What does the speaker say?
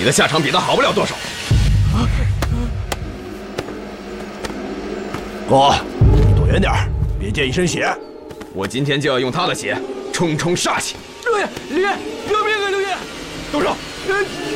你的下场比他好不了多少。 哥，你躲远点，别溅一身血。 我今天就要用他的血冲冲煞气。 六爷，刘爷，饶命啊，刘爷！ 动手！